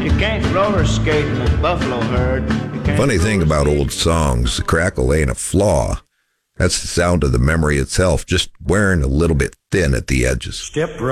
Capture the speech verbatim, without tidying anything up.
You can't roller skate in a buffalo herd. You can't Funny thing roller about skate. old songs, the crackle ain't a flaw. That's the sound of the memory itself, just wearing a little bit thin at the edges. Step